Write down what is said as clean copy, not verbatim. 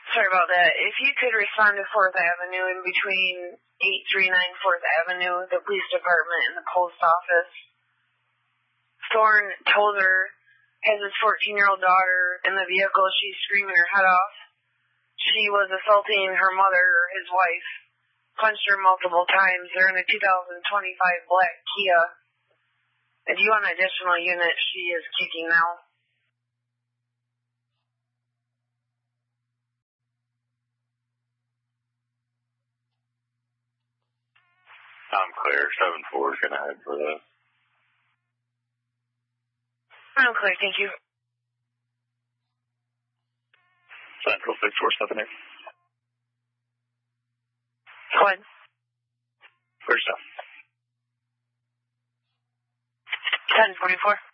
Sorry about that. If you could respond to 4th Avenue in between 839 4th Avenue, the police department, and the post office. Thorne told her, has his 14-year-oold daughter in the vehicle. She's screaming her head off. She was assaulting her mother, or his wife, punched her multiple times. They're in a 2025 black Kia. If you want an additional unit, she is kicking now. I'm clear. 7-4 is going to head for that. I'm clear, thank you. Central 647. Go ahead. Where's that? 1044.